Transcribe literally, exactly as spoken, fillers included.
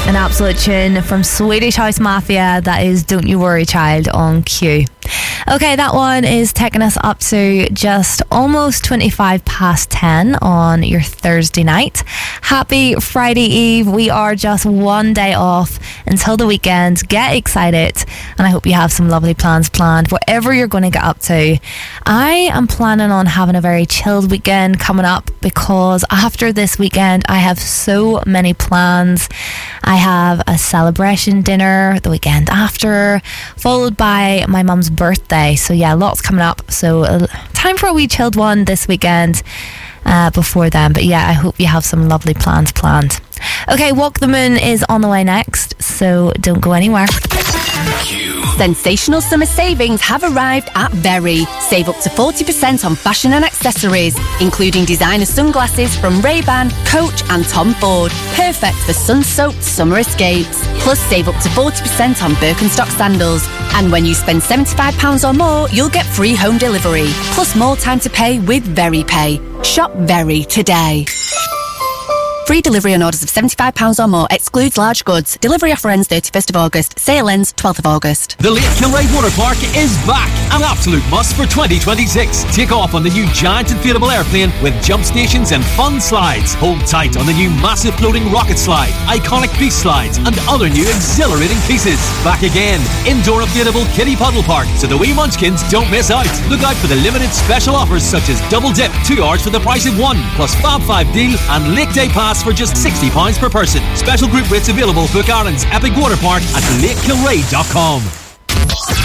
An absolute tune from Swedish House Mafia. That is Don't You Worry Child on Q. Okay, that one is taking us up to just almost twenty-five past ten on your Thursday night. Happy Friday Eve. We are just one day off until the weekend. Get excited, and I hope you have some lovely plans planned, whatever you're going to get up to. I am planning on having a very chilled weekend coming up, because after this weekend I have so many plans. I have a celebration dinner the weekend after, followed by my mum's birthday. So yeah, lots coming up. So uh, time for a wee chilled one this weekend uh, before then. But yeah, I hope you have some lovely plans planned. Okay, Walk the Moon is on the way next, so don't go anywhere. Sensational summer savings have arrived at Very. Save up to forty percent on fashion and accessories, including designer sunglasses from Ray-Ban, Coach and Tom Ford. Perfect for sun-soaked summer escapes. Plus, save up to forty percent on Birkenstock sandals. And when you spend seventy-five pounds or more, you'll get free home delivery. Plus more time to pay with Very Pay. Shop Very today. Free delivery on orders of seventy-five pounds or more. Excludes large goods. Delivery offer ends thirty-first of August. Sale ends twelfth of August. The Lake Kilray Water Park is back. An absolute must for twenty twenty-six. Take off on the new giant inflatable airplane with jump stations and fun slides. Hold tight on the new massive floating rocket slide, iconic beast slides, and other new exhilarating pieces. Back again. Indoor inflatable kiddie puddle park, so the wee munchkins don't miss out. Look out for the limited special offers such as double dip, two hours for the price of one, plus Fab five deal and Lake Day Pass for just sixty pounds per person. Special group rates available. Book Ireland's Epic Water Park at lake kilray dot com.